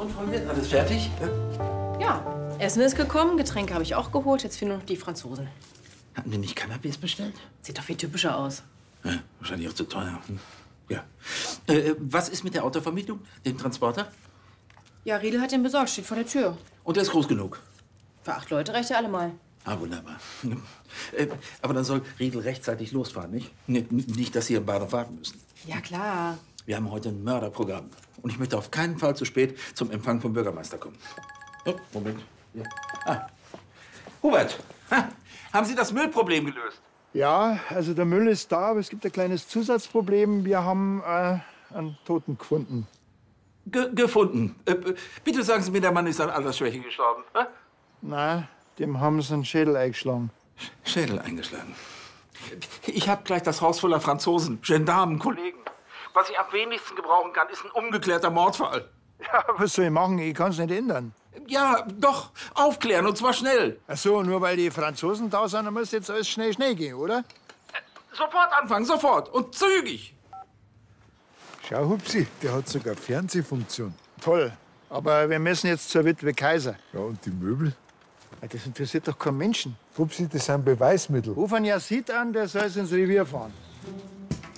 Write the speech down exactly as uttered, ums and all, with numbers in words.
Und, Frau Wirt, alles fertig? Ja, Essen ist gekommen, Getränke habe ich auch geholt. Jetzt fehlen nur noch die Franzosen. Hatten die nicht Cannabis bestellt? Sieht doch viel typischer aus. Ja, wahrscheinlich auch zu teuer. Hm. Ja. Äh, was ist mit der Autovermietung, dem Transporter? Ja, Riedel hat den besorgt, steht vor der Tür. Und der ist groß genug? Für acht Leute reicht er allemal. Ah, wunderbar. Äh, aber dann soll Riedel rechtzeitig losfahren, nicht? Nicht, nicht, dass Sie im Bahnhof warten müssen. Ja, klar. Wir haben heute ein Mörderprogramm. Und ich möchte auf keinen Fall zu spät zum Empfang vom Bürgermeister kommen. Oh, Moment. Ja. Ah. Hubert, ha, haben Sie das Müllproblem gelöst? Ja, also der Müll ist da, aber es gibt ein kleines Zusatzproblem. Wir haben äh, einen Toten gefunden. Ge gefunden. Äh, bitte sagen Sie mir, der Mann ist an Altersschwäche gestorben. Hä? Nein, dem haben sie einen Schädel eingeschlagen. Schädel eingeschlagen. Ich habe gleich das Haus voller Franzosen, Gendarmen, Kollegen. Was ich am wenigsten gebrauchen kann, ist ein ungeklärter Mordfall. Ja, was soll ich machen? Ich kann es nicht ändern. Ja, doch. Aufklären, und zwar schnell. Ach so, nur weil die Franzosen da sind, dann muss jetzt alles schnell, schnell gehen, oder? Sofort anfangen, sofort. Und zügig. Schau, Hupsi, der hat sogar Fernsehfunktion. Toll. Aber wir müssen jetzt zur Witwe Kaiser. Ja, und die Möbel? Das interessiert doch keinen Menschen. Hupsi, das sind Beweismittel. Ruf einen Yazid an, der soll ins Revier fahren.